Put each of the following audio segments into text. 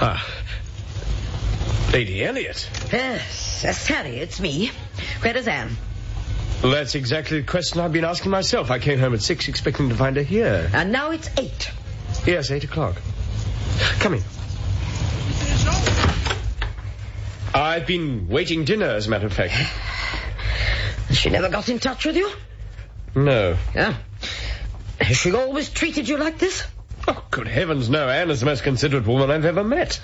Lady Elliot. Yes, Harry, it's me. Where is Anne? Well, that's exactly the question I've been asking myself. I came home at 6 expecting to find her here. And now it's 8. Yes, 8 o'clock. Come in. I've been waiting dinner, as a matter of fact. She never got in touch with you? No. Yeah. Has she always treated you like this? Oh, good heavens, no. Anne is the most considerate woman I've ever met.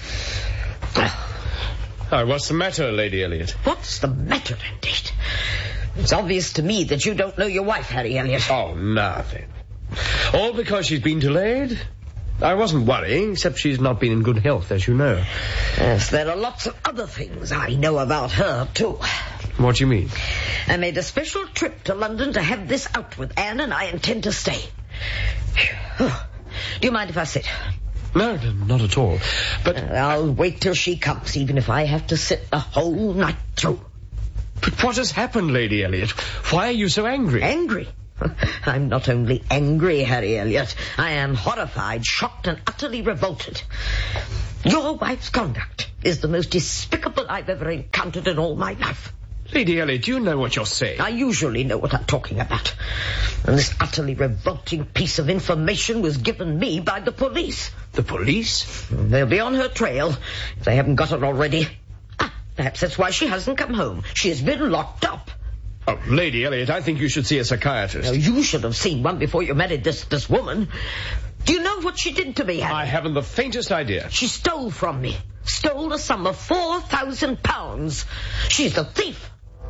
Oh, what's the matter, Lady Elliot? What's the matter, indeed? It's obvious to me that you don't know your wife, Harry Elliot. Oh, nothing. All because she's been delayed? I wasn't worrying, except she's not been in good health, as you know. Yes, there are lots of other things I know about her, too. What do you mean? I made a special trip to London to have this out with Anne, and I intend to stay. Oh, do you mind if I sit? No, not at all. But I'll wait till she comes, even if I have to sit the whole night through. But what has happened, Lady Elliot? Why are you so angry? Angry? I'm not only angry, Harry Elliot. I am horrified, shocked, and utterly revolted. Your wife's conduct is the most despicable I've ever encountered in all my life. Lady Elliot, do you know what you're saying? I usually know what I'm talking about. And this utterly revolting piece of information was given me by the police. The police? They'll be on her trail, if they haven't got it already. Perhaps that's why she hasn't come home. She has been locked up. Oh, Lady Elliot, I think you should see a psychiatrist. Now, you should have seen one before you married this woman. Do you know what she did to me, Harry? I haven't the faintest idea. She stole from me. Stole a sum of £4,000. She's a thief.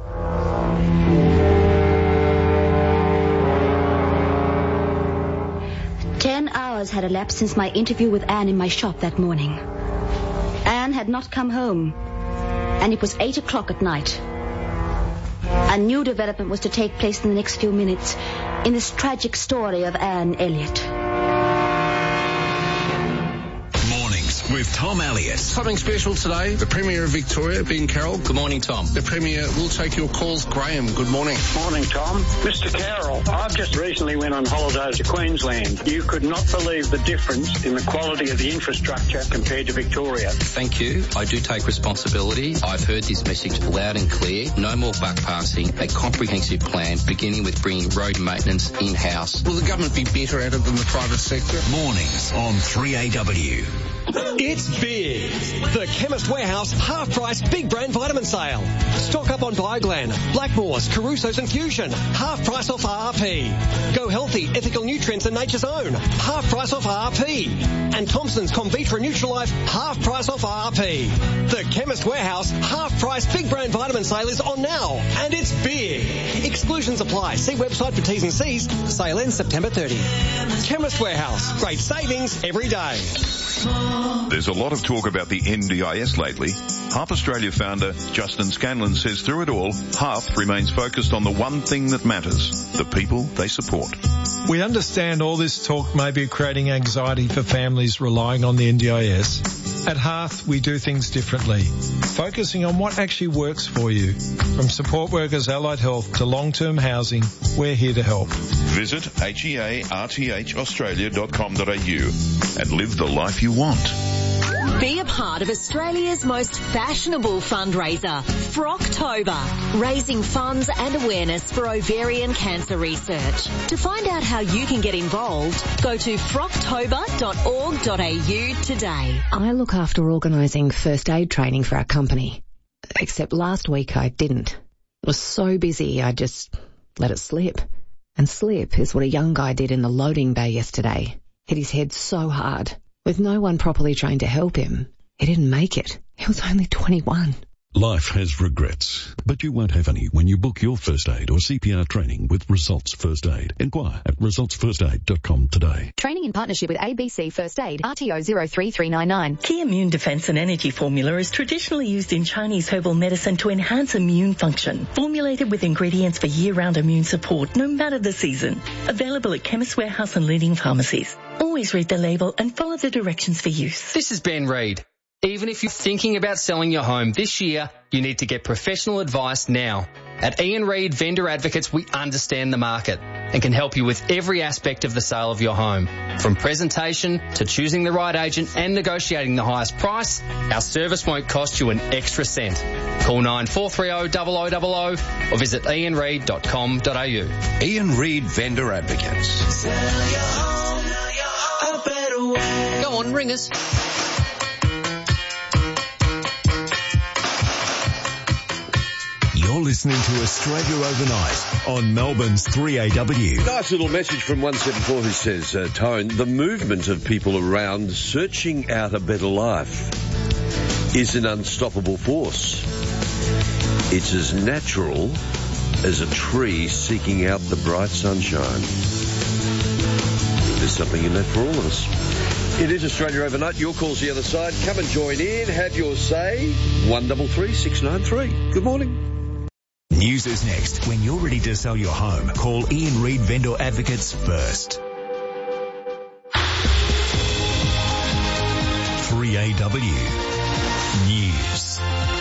Ten hours had elapsed since my interview with Anne in my shop that morning. Anne had not come home, and it was 8 o'clock at night. A new development was to take place in the next few minutes in this tragic story of Anne Elliot. Mornings with Tom Elliott. Something special today. The Premier of Victoria, Ben Carroll. Good morning, Tom. The Premier will take your calls. Graham, good morning. Morning, Tom. Mr. Carroll, I've just recently went on holidays to Queensland. You could not believe the difference in the quality of the infrastructure compared to Victoria. Thank you. I do take responsibility. I've heard this message loud and clear. No more buck passing. A comprehensive plan beginning with bringing road maintenance in-house. Will the government be better at it than the private sector? Mornings on 3AW. It's big. The Chemist Warehouse half-price big brand vitamin sale. Stock up on Bioglan, Blackmores, Caruso's and Fusion. Half price off RP. Go healthy, ethical nutrients and Nature's Own. Half price off RP. And Thompson's Convitra Nutrilife. Half price off RP. The Chemist Warehouse half-price big brand vitamin sale is on now. And it's big. Exclusions apply. See website for T's and C's. Sale ends September 30. Chemist Warehouse. Great savings every day. There's a lot of talk about the NDIS lately. Harp Australia founder Justin Scanlon says through it all, Harp remains focused on the one thing that matters, the people they support. We understand all this talk may be creating anxiety for families relying on the NDIS. At Hearth, we do things differently, focusing on what actually works for you. From support workers, allied health to long-term housing, we're here to help. Visit hearthaustralia.com.au and live the life you want. Be a part of Australia's most fashionable fundraiser, Frocktober, raising funds and awareness for ovarian cancer research. To find out how you can get involved, go to frocktober.org.au today. I look after organising first aid training for our company, except last week I didn't. It was so busy I just let it slip. And slip is what a young guy did in the loading bay yesterday. Hit his head so hard. With no one properly trained to help him, he didn't make it. He was only 21. Life has regrets, but you won't have any when you book your first aid or CPR training with Results First Aid. Inquire at resultsfirstaid.com today. Training in partnership with ABC First Aid, RTO 03399. Key Immune Defense and Energy Formula is traditionally used in Chinese herbal medicine to enhance immune function. Formulated with ingredients for year-round immune support, no matter the season. Available at Chemist Warehouse and leading pharmacies. Always read the label and follow the directions for use. This is Ben Reid. Even if you're thinking about selling your home this year, you need to get professional advice now. At Ian Reid Vendor Advocates, we understand the market. and can help you with every aspect of the sale of your home. From presentation to choosing the right agent and negotiating the highest price, our service won't cost you an extra cent. Call 9430 0000 or visit ianreid.com.au. Ian Reid Vendor Advocates. Sell your home, a better way. Go on, ring us. You're listening to Australia Overnight on Melbourne's 3AW. Nice little message from 174 who says, Tone, the movement of people around searching out a better life is an unstoppable force. It's as natural as a tree seeking out the bright sunshine. There's something in that for all of us. It is Australia Overnight. Your call's the other side. Come and join in. Have your say. 133 693. Good morning. News is next. When you're ready to sell your home, call Ian Reid Vendor Advocates first. 3AW News.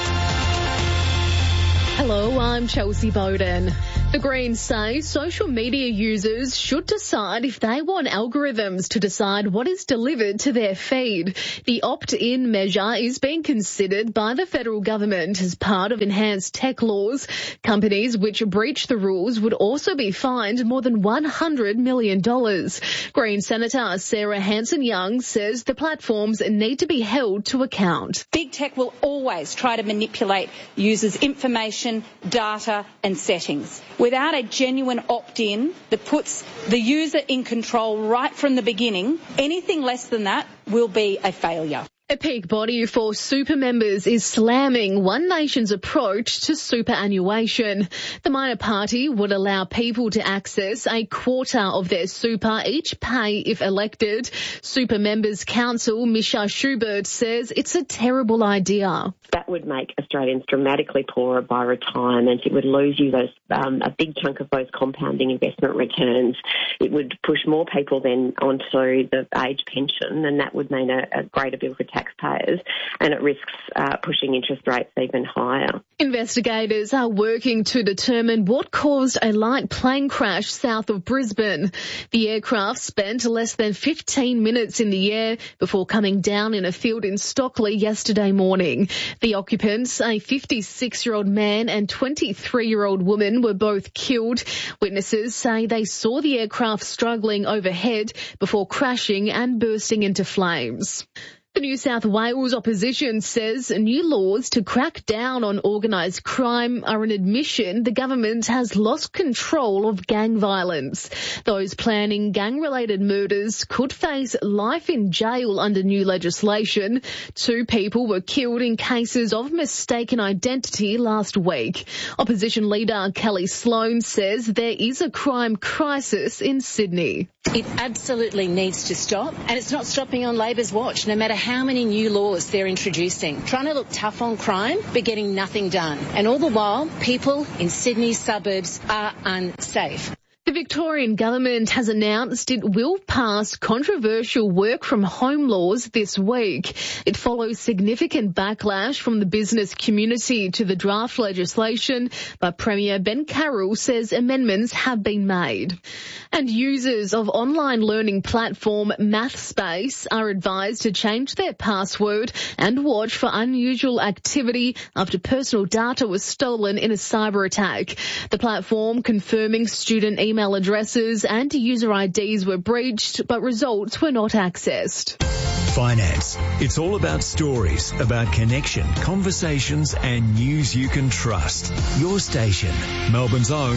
Hello, I'm Chelsea Bowden. The Greens say social media users should decide if they want algorithms to decide what is delivered to their feed. The opt-in measure is being considered by the federal government as part of enhanced tech laws. Companies which breach the rules would also be fined more than $100 million. Green Senator Sarah Hanson-Young says the platforms need to be held to account. Big tech will always try to manipulate users' information, data and settings. Without a genuine opt-in that puts the user in control right from the beginning, anything less than that will be a failure. A peak body for super members is slamming One Nation's approach to superannuation. The minor party would allow people to access a quarter of their super each pay if elected. Super Members Council Misha Schubert says it's a terrible idea. That would make Australians dramatically poorer by retirement. It would lose you those a big chunk of those compounding investment returns. It would push more people then onto the age pension, and that would mean a greater bill for taxpayers, and it risks pushing interest rates even higher. Investigators are working to determine what caused a light plane crash south of Brisbane. The aircraft spent less than 15 minutes in the air before coming down in a field in Stockley yesterday morning. The occupants, a 56-year-old man and 23-year-old woman, were both killed. Witnesses say they saw the aircraft struggling overhead before crashing and bursting into flames. The New South Wales opposition says new laws to crack down on organised crime are an admission the government has lost control of gang violence. Those planning gang-related murders could face life in jail under new legislation. 2 people were killed in cases of mistaken identity last week. Opposition leader Kelly Sloan says there is a crime crisis in Sydney. It absolutely needs to stop, and it's not stopping on Labor's watch, no matter how many new laws they're introducing. Trying to look tough on crime, but getting nothing done. And all the while, people in Sydney's suburbs are unsafe. The Victorian government has announced it will pass controversial work from home laws this week. It follows significant backlash from the business community to the draft legislation, but Premier Ben Carroll says amendments have been made. And users of online learning platform MathSpace are advised to change their password and watch for unusual activity after personal data was stolen in a cyber attack. The platform confirming student email addresses and user IDs were breached, but results were not accessed. Finance. It's all about stories, about connection, conversations and news you can trust. Your station, Melbourne's own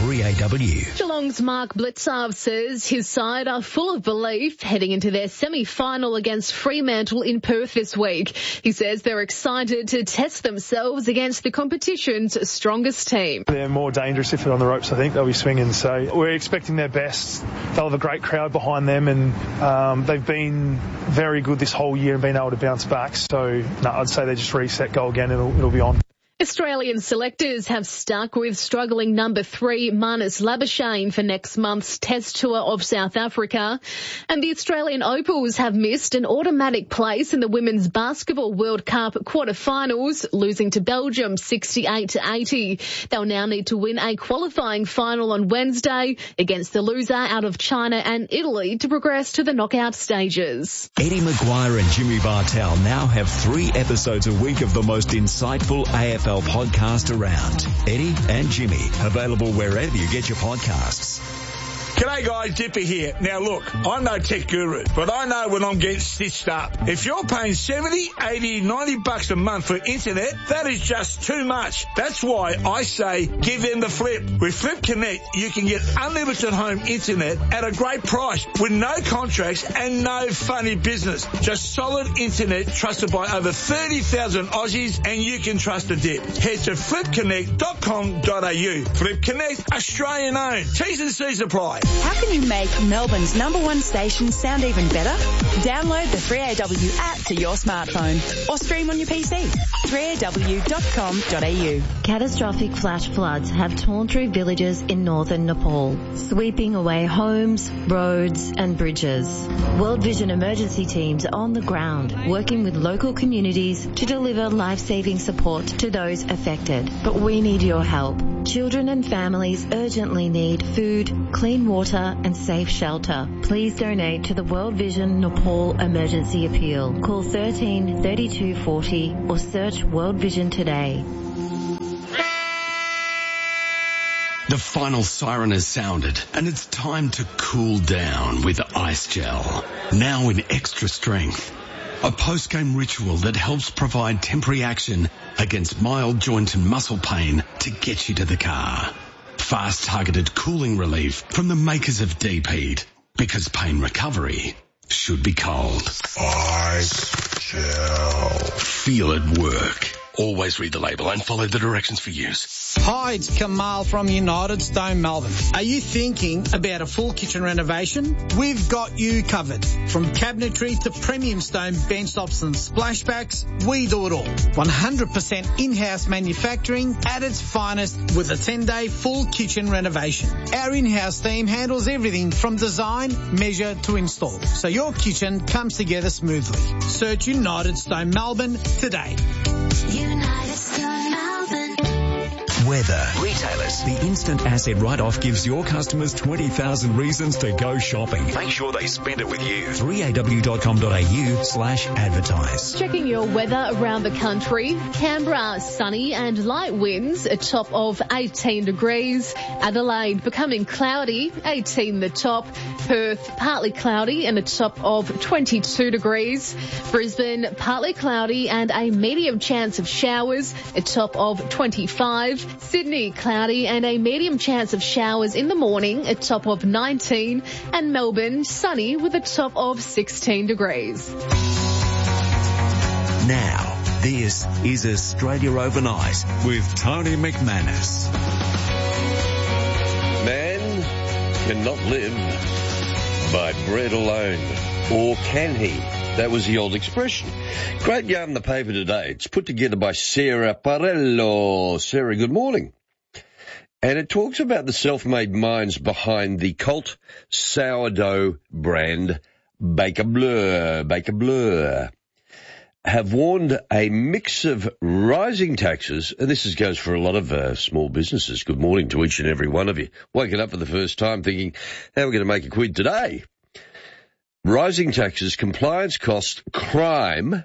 3AW. Geelong's Mark Blicavs says his side are full of belief heading into their semi-final against Fremantle in Perth this week. He says they're excited to test themselves against the competition's strongest team. They're more dangerous if they're on the ropes, I think. They'll be swinging, so we're expecting their best. They'll have a great crowd behind them, and they've been very good this whole year and been able to bounce back. So, I'd say they just reset, go again, it'll be on. Australian selectors have stuck with struggling number 3 Marnus Labuschagne for next month's Test Tour of South Africa. And the Australian Opals have missed an automatic place in the Women's Basketball World Cup quarterfinals, losing to Belgium 68-80. They'll now need to win a qualifying final on Wednesday against the loser out of China and Italy to progress to the knockout stages. Eddie Maguire and Jimmy Bartell now have 3 episodes a week of the most insightful AFL podcast around. Eddie and Jimmy, available wherever you get your podcasts. G'day guys, Dipper here. Now look, I'm no tech guru, but I know when I'm getting stitched up. If you're paying 70, 80, 90 bucks a month for internet, that is just too much. That's why I say give them the flip. With Flip Connect, you can get unlimited home internet at a great price with no contracts and no funny business. Just solid internet trusted by over 30,000 Aussies, and you can trust the dip. Head to flipconnect.com.au. Flip Connect, Australian owned. T's and C's apply. How can you make Melbourne's #1 station sound even better? Download the 3AW app to your smartphone or stream on your PC. 3AW.com.au. Catastrophic flash floods have torn through villages in northern Nepal, sweeping away homes, roads and bridges. World Vision emergency teams are on the ground, working with local communities to deliver life-saving support to those affected. But we need your help. Children and families urgently need food, clean water and safe shelter. Please donate to the World Vision Nepal Emergency Appeal. Call 13 32 40 or search World Vision today. The final siren has sounded and it's time to cool down with Ice Gel. Now in extra strength. A post-game ritual that helps provide temporary action against mild joint and muscle pain to get you to the car. Fast targeted cooling relief from the makers of Deep Heat, because pain recovery should be cold. Ice Gel. Feel it work. Always read the label and follow the directions for use. Hi, it's Kamal from United Stone Melbourne. Are you thinking about a full kitchen renovation? We've got you covered. From cabinetry to premium stone bench tops and splashbacks, we do it all. 100% in-house manufacturing at its finest with a 10-day full kitchen renovation. Our in-house team handles everything from design, measure to install, so your kitchen comes together smoothly. Search United Stone Melbourne today. United Stone Melbourne. Weather. Retailers. The instant asset write-off gives your customers 20,000 reasons to go shopping. Make sure they spend it with you. 3aw.com.au/advertise. Checking your weather around the country. Canberra, sunny and light winds, a top of 18 degrees. Adelaide becoming cloudy, 18 the top. Perth, partly cloudy and a top of 22 degrees. Brisbane, partly cloudy and a medium chance of showers, a top of 25. Sydney, cloudy and a medium chance of showers in the morning, a top of 19. And Melbourne, sunny with a top of 16 degrees. Now, this is Australia Overnight with Tony McManus. Man cannot live by bread alone. Or can he? That was the old expression. Great yarn in the paper today. It's put together by Sarah Parello. Sarah, good morning. And it talks about the self-made minds behind the cult sourdough brand Baker Bleu. Baker Bleu have warned a mix of rising taxes, and this goes for a lot of small businesses. Good morning to each and every one of you. Waking up for the first time thinking, how are we going to make a quid today? Rising taxes, compliance costs, crime,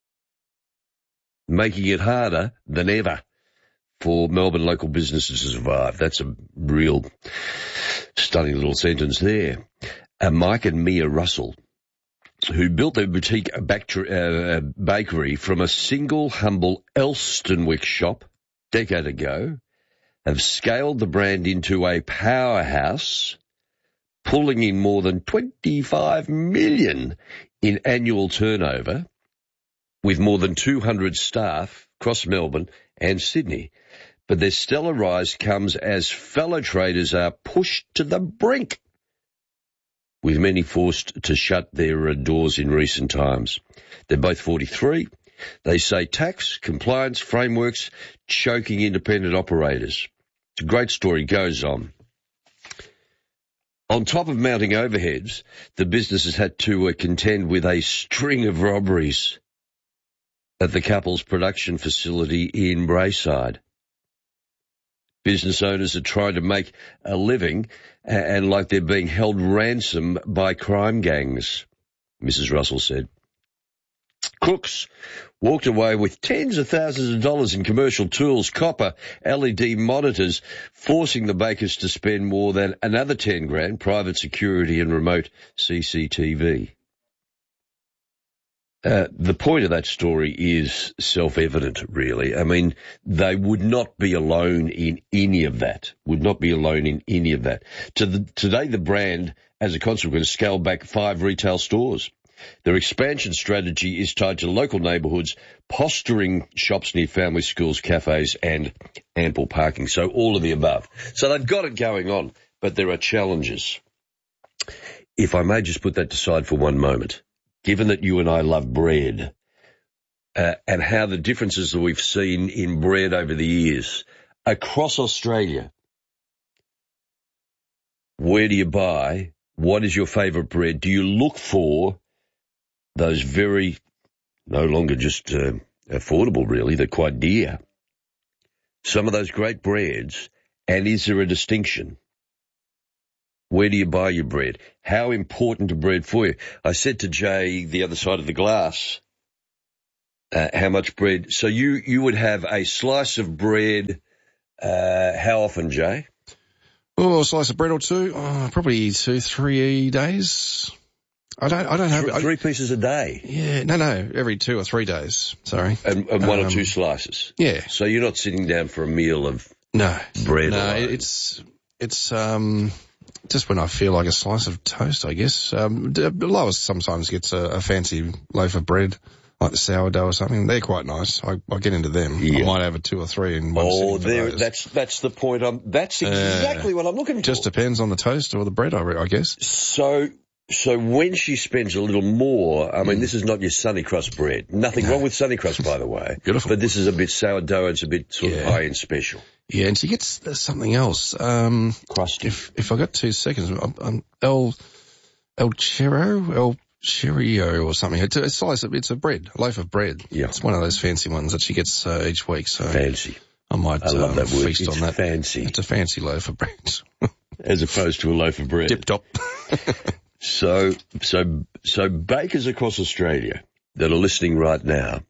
making it harder than ever for Melbourne local businesses to survive. That's a real stunning little sentence there. Mike and Mia Russell, who built their boutique bakery from a single humble Elstonwick shop a decade ago, have scaled the brand into a powerhouse, pulling in more than 25 million in annual turnover, with more than 200 staff across Melbourne and Sydney. But their stellar rise comes as fellow traders are pushed to the brink, with many forced to shut their doors in recent times. They're both 43, They say tax, compliance, frameworks, choking independent operators. It's a great story, goes on. On top of mounting overheads, the business has had to contend with a string of robberies at the couple's production facility in Braeside. Business owners are trying to make a living and like they're being held ransom by crime gangs, Mrs. Russell said. Crooks walked away with tens of thousands of dollars in commercial tools, copper, LED monitors, forcing the Bakers to spend more than another 10 grand, private security and remote CCTV. The point of that story is self-evident, really. I mean, they would not be alone in any of that. Today, the brand, as a consequence, scaled back 5 retail stores. Their expansion strategy is tied to local neighbourhoods, posturing shops near family schools, cafes, and ample parking. So all of the above. So they've got it going on, but there are challenges. If I may just put that aside for one moment, given that you and I love bread, and how the differences that we've seen in bread over the years across Australia, where do you buy? What is your favourite bread? Do you look for those very, no longer just affordable really, they're quite dear, some of those great breads, and is there a distinction? Where do you buy your bread? How important is bread for you? I said to Jay the other side of the glass, how much bread, so you would have a slice of bread, how often, Jay? Oh, a slice of bread or two, probably 2-3 days. I don't have 3 pieces a day. Yeah, no, every 2 or 3 days. Sorry, and 1 or 2 slices. Yeah. So you're not sitting down for a meal of bread. No, it's just when I feel like a slice of toast, I guess. Lois sometimes gets a fancy loaf of bread, like the sourdough or something. They're quite nice. I get into them. Yeah. I might have a 2 or 3 in one sitting. That's the point. That's exactly what I'm looking for. Just depends on the toast or the bread, I guess. So when she spends a little more, I mean, this is not your Sunny Crust bread. Nothing wrong with Sunny Crust, by the way. Beautiful. But this is a bit sourdough. It's a bit sort of high-end special. Yeah, and she gets something else. Crusty. If I got 2 seconds, El Cherio or something. It's a slice. It's a bread, a loaf of bread. Yeah. It's one of those fancy ones that she gets each week. So fancy. I might love that word. Feast on that. Fancy. It's a fancy loaf of bread. As opposed to a loaf of bread. Tip top. So bakers across Australia that are listening right now,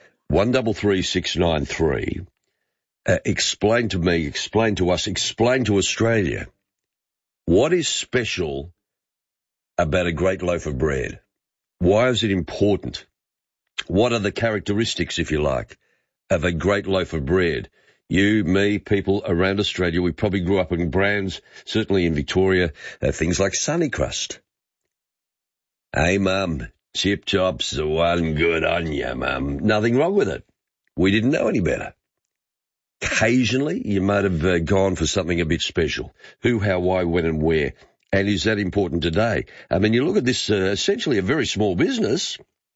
133693, explain to us, explain to Australia, what is special about a great loaf of bread? Why is it important? What are the characteristics, if you like, of a great loaf of bread? You, me, people around Australia, we probably grew up in brands, certainly in Victoria, things like Sunny Crust. Hey, Mum, Chip Chop's the one good on you, Mum. Nothing wrong with it. We didn't know any better. Occasionally, you might have gone for something a bit special. Who, how, why, when and where. And is that important today? I mean, you look at this, essentially a very small business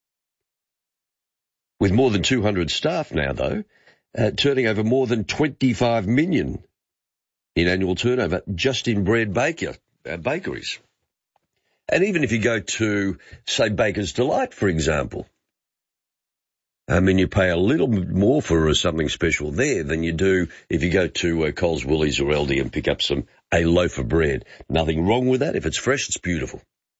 with more than 200 staff now, though, turning over more than 25 million in annual turnover just in bread bakeries. And even if you go to, say, Baker's Delight, for example, I mean, you pay a little more for something special there than you do if you go to Coles, Woolies or Aldi and pick up a loaf of bread. Nothing wrong with that. If it's fresh, it's beautiful.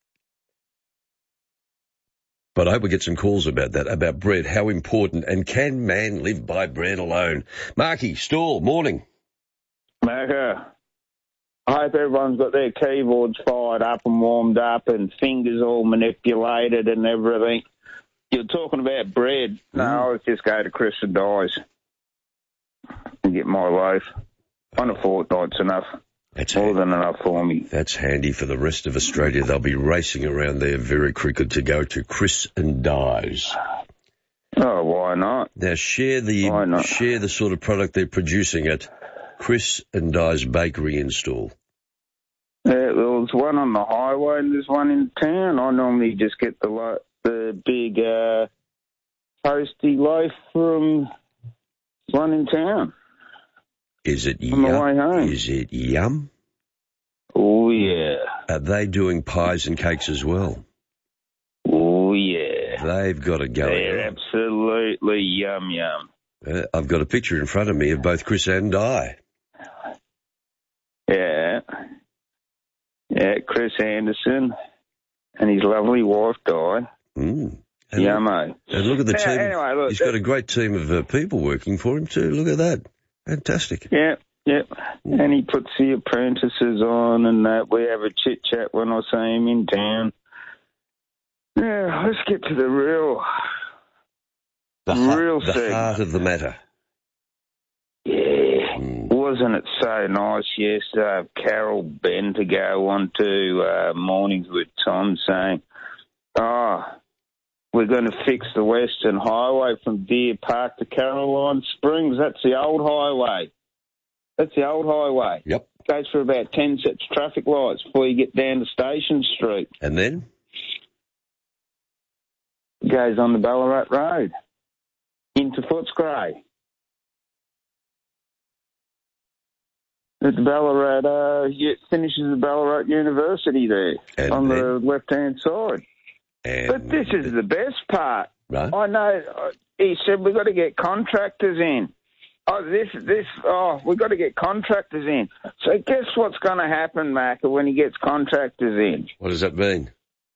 But I hope we get some calls about that, about bread, how important, and can man live by bread alone? Marky, Stall, morning. Macca, I hope everyone's got their keyboards fired up and warmed up and fingers all manipulated and everything. You're talking about bread. No, I'll just go to Chris and Dies and get my loaf. On a fortnight's enough. That's more than enough for me. That's handy for the rest of Australia. They'll be racing around there very quickly to go to Chris and Dies. Oh, why not? Now share the sort of product they're producing at Chris and Dies Bakery in Stall. There was one on the highway and there's one in town. I normally just get the big toasty loaf from one in town. Is it on the way home? Is it yum? Oh, yeah. Are they doing pies and cakes as well? Oh, yeah. They've got to go. They're absolutely yum. I've got a picture in front of me of both Chris and Di. Yeah. Yeah, Chris Anderson and his lovely wife, Di. Yummo. And look at the team. Anyway, look, he's got a great team of people working for him too. Look at that. Fantastic. Yeah. And he puts the apprentices on and that. We have a chit-chat when I see him in town. Yeah, let's get to the real heart of the matter. Yeah. Wasn't it so nice yesterday of Carol Ben to go on to Mornings with Tom saying, we're going to fix the Western Highway from Deer Park to Caroline Springs. That's the old highway. Yep. Goes for about 10 sets of traffic lights before you get down to Station Street. And then? Goes on the Ballarat Road into Footscray. At the Ballarat, finishes the Ballarat University there on the left-hand side. But this is the best part. Right. I know, he said we've got to get contractors in. We've got to get contractors in. So guess what's going to happen, Macca, when he gets contractors in? What does that mean?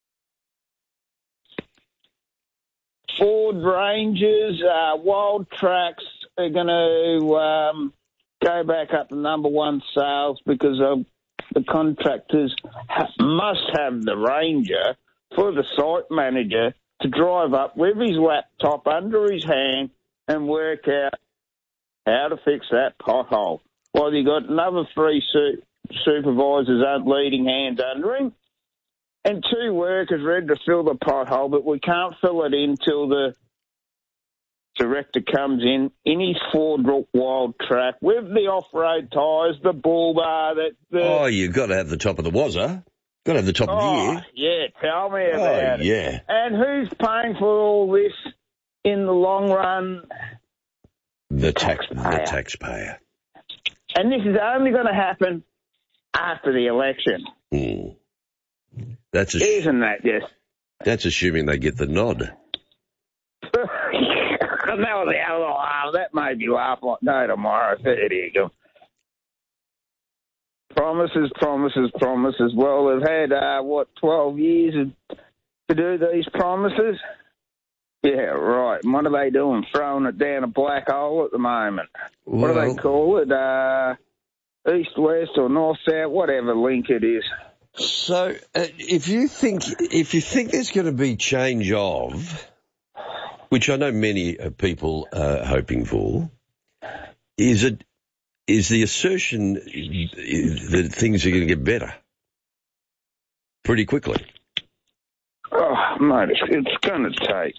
Ford Rangers, Wild Tracks are going to go back up to number one sales because the contractors must have the Ranger for the site manager to drive up with his laptop under his hand and work out how to fix that pothole. Well, you got another three supervisors leading hands under him and two workers ready to fill the pothole, but we can't fill it in till the director comes in his Ford Wild Track with the off-road tyres, the bull bar. You've got to have the top of the Wazza. Got to have the top of the year. Yeah, tell me about it. Yeah. And who's paying for all this in the long run? The taxpayer. And this is only going to happen after the election. Isn't that just? That's assuming they get the nod. No, the other half. That made me laugh like no tomorrow. There you go. Promises. Well, they've had, 12 years to do these promises? Yeah, right. And what are they doing? Throwing it down a black hole at the moment. What do they call it? East, west, or north, south, whatever link it is. So, if you think there's going to be change of, which I know many people are hoping for, is the assertion that things are going to get better pretty quickly? Oh, mate, it's going to take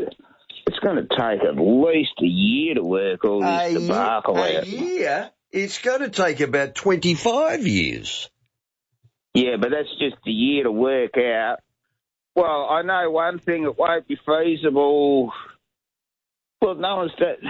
at least a year to work all this debacle out. A year? It's going to take about 25 years. Yeah, but that's just a year to work out. Well, I know one thing, it won't be feasible. Well, no one's that.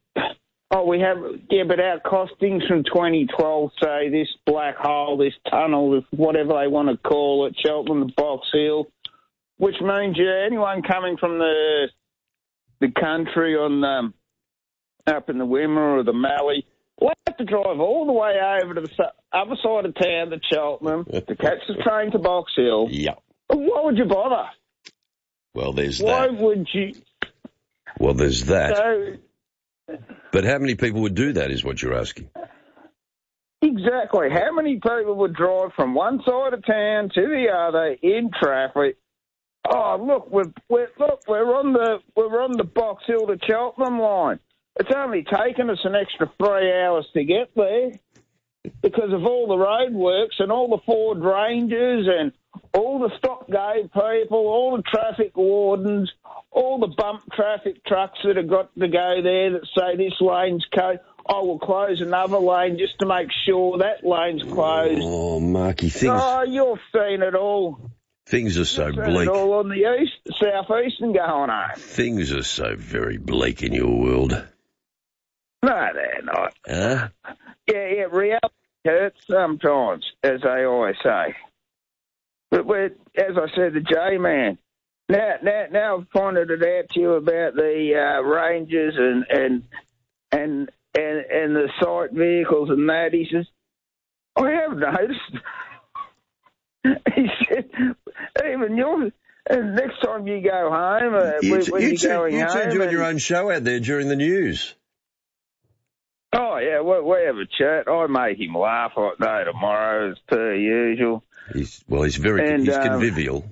But our costings from 2012 say this black hole, this tunnel, this whatever they want to call it, Cheltenham, Box Hill, which means anyone coming from the country on up in the Wimmera or the Mallee will have to drive all the way over to the other side of town to Cheltenham to catch the train to Box Hill. Yeah. Why would you bother? Well, there's that. Why would you? Well, there's that. So, but how many people would do that is what you're asking. Exactly. How many people would drive from one side of town to the other in traffic? Oh, look, we're on the Box Hill to Cheltenham line. It's only taken us an extra 3 hours to get there because of all the roadworks and all the Ford Rangers and all the stop go people, all the traffic wardens, all the bump traffic trucks that have got to go there that say this lane's closed. I will close another lane just to make sure that lane's closed. Oh, Marky, you've seen it all. Things are so bleak. It's all on the southeast and going on. Things are so very bleak in your world. No, they're not. Huh? Yeah, reality hurts sometimes, as they always say. But as I said to J-Man, now I've pointed it out to you about the Rangers and the site vehicles and that. He says, I have noticed. He said, even you, and next time you go home, when you're going home... You two doing your own show out there during the news. Oh, yeah, we have a chat. I make him laugh like no tomorrow, as per usual. He's convivial.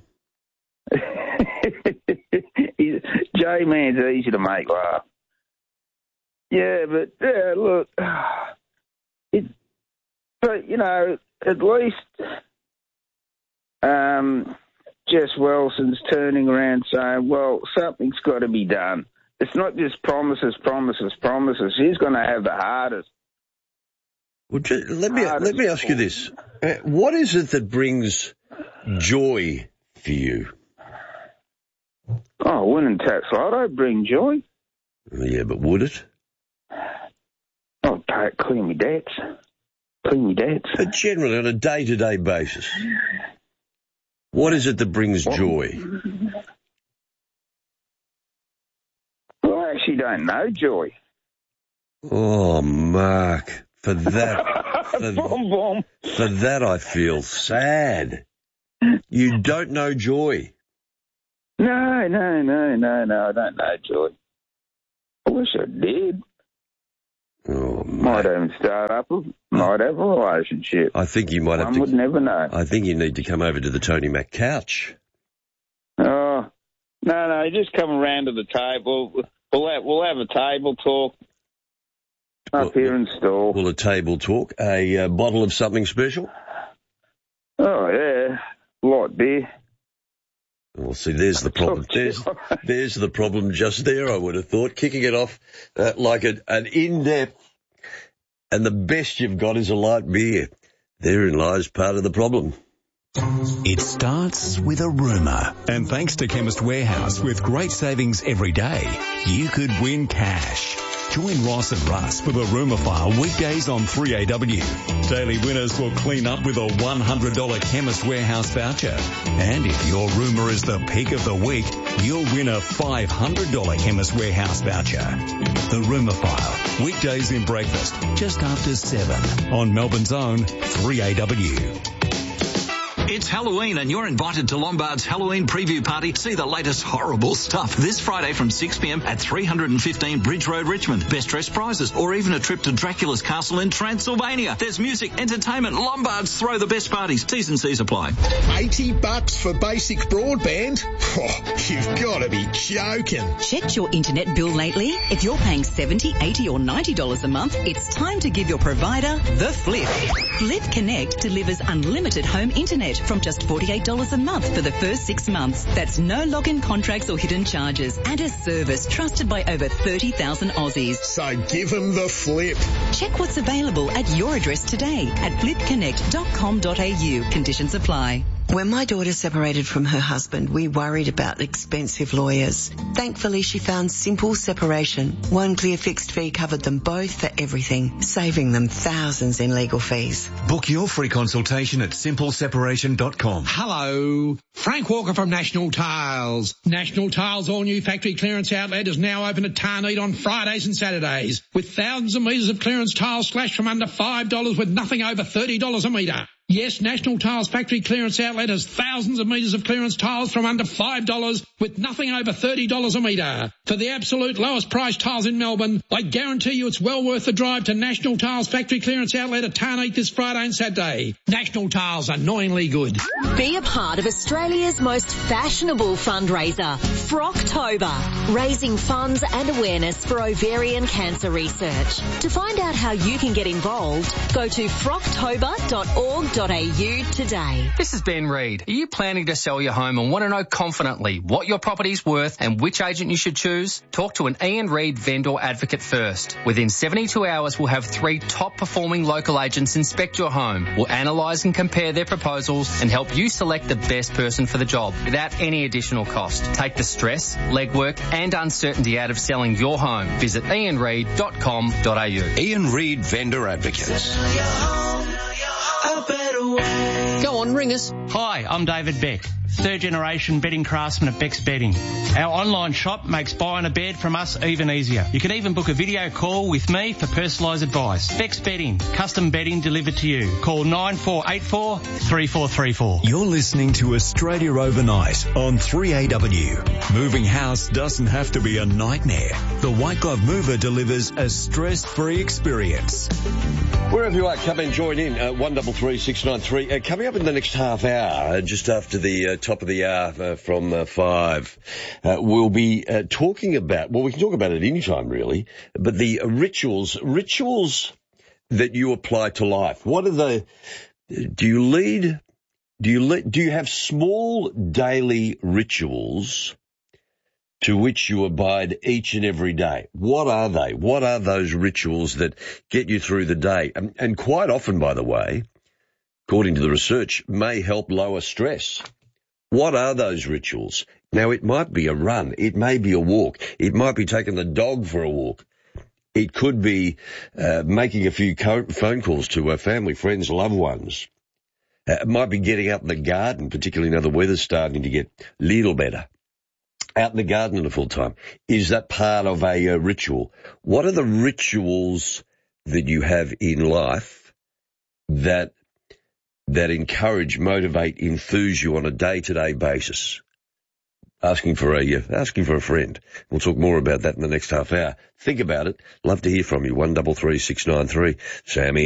J-Man's easy to make laugh. Yeah, but, look, but, you know, at least Jess Wilson's turning around saying, well, something's got to be done. It's not just promises. He's going to have the hardest. Well, let me ask you this. What is it that brings joy for you? Oh, winning tax lotto bring joy. Yeah, but would it? Oh, clear me debts. But generally, on a day-to-day basis, what is it that brings joy? Well, I actually don't know joy. Oh, Mark, for that I feel sad. You don't know joy. No, I don't know joy. I wish I did. Oh, might even start up, might have a relationship. I think you might have to... One would never know. I think you need to come over to the Tony Mac couch. Oh, no, just come around to the table. We'll have a table talk up here in store. Will a table talk? A bottle of something special? Oh, yeah. Light beer. Well, see, there's the problem. There's the problem just there, I would have thought. Kicking it off like an in-depth, and the best you've got is a light beer. Therein lies part of the problem. It starts with a rumour. And thanks to Chemist Warehouse, with great savings every day, you could win cash. Join Ross and Russ for the Rumour File weekdays on 3AW. Daily winners will clean up with a $100 Chemist Warehouse voucher. And if your rumour is the pick of the week, you'll win a $500 Chemist Warehouse voucher. The Rumour File, weekdays in breakfast, just after 7 on Melbourne's own 3AW. It's Halloween and you're invited to Lombard's Halloween preview party. See the latest horrible stuff this Friday from 6 p.m. at 315 Bridge Road, Richmond. Best dress prizes or even a trip to Dracula's castle in Transylvania. There's music, entertainment. Lombard's throw the best parties. T's and C's apply. $80 for basic broadband? Oh, you've got to be joking. Checked your internet bill lately? If you're paying $70, $80 or $90 a month, it's time to give your provider the flip. Flip Connect delivers unlimited home internet from just $48 a month for the first 6 months. That's no login contracts or hidden charges and a service trusted by over 30,000 Aussies. So give them the flip. Check what's available at your address today at flipconnect.com.au. Conditions apply. When my daughter separated from her husband, we worried about expensive lawyers. Thankfully, she found Simple Separation. One clear fixed fee covered them both for everything, saving them thousands in legal fees. Book your free consultation at simpleseparation.com. Hello, Frank Walker from National Tiles. National Tiles' all-new factory clearance outlet is now open at Tarneed on Fridays and Saturdays, with thousands of metres of clearance tiles slashed from under $5 with nothing over $30 a metre. Yes, National Tiles Factory Clearance Outlet has thousands of metres of clearance tiles from under $5 with nothing over $30 a metre. For the absolute lowest price tiles in Melbourne, I guarantee you it's well worth the drive to National Tiles Factory Clearance Outlet at Tarneet this Friday and Saturday. National Tiles, annoyingly good. Be a part of Australia's most fashionable fundraiser, Frocktober, raising funds and awareness for ovarian cancer research. To find out how you can get involved, go to frocktober.org.au ian.com.au today. This is Ben Reid. Are you planning to sell your home and want to know confidently what your property's worth and which agent you should choose? Talk to an Ian Reid vendor advocate first. Within 72 hours, we'll have 3 top-performing local agents inspect your home. We'll analyse and compare their proposals and help you select the best person for the job without any additional cost. Take the stress, legwork and uncertainty out of selling your home. Visit ianreid.com.au. Ian Reid Vendor Advocates. Go on, ring us. Hi, I'm David Beck, third generation bedding craftsman at Beck's Bedding. Our online shop makes buying a bed from us even easier. You can even book a video call with me for personalised advice. Beck's Bedding, custom bedding delivered to you. Call 9484 3434. You're listening to Australia Overnight on 3AW. Moving house doesn't have to be a nightmare. The White Glove Mover delivers a stress-free experience. Wherever you are, come and join in. 133 693. Coming up in the next half hour, just after the top of the hour from 5, we'll be talking about, well, we can talk about it any time really, but the rituals that you apply to life. What are the, do you have small daily rituals to which you abide each and every day? What are they? What are those rituals that get you through the day? And quite often, by the way, according to the research, may help lower stress. What are those rituals? Now, it might be a run. It may be a walk. It might be taking the dog for a walk. It could be making a few phone calls to family, friends, loved ones. It might be getting out in the garden, particularly now the weather's starting to get a little better. Out in the garden at a full time. Is that part of a ritual? What are the rituals that you have in life that encourage, motivate, enthuse you on a day-to-day basis? Asking for a friend. We'll talk more about that in the next half hour. Think about it. Love to hear from you. 133 693. Sammy.